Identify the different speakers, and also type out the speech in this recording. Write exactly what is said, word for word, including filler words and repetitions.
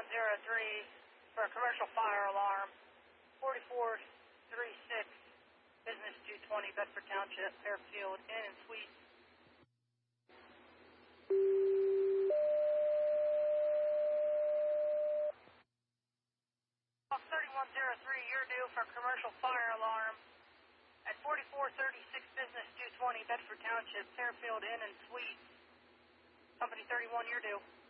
Speaker 1: thirty-one oh three for a commercial fire alarm, forty-four thirty-six, Business two twenty, Bedford Township, Fairfield, Inn and Suite. thirty-one oh three, you're due for a commercial fire alarm at forty-four thirty-six, Business two twenty, Bedford Township, Fairfield, Inn and Suite. Company thirty-one, you're due.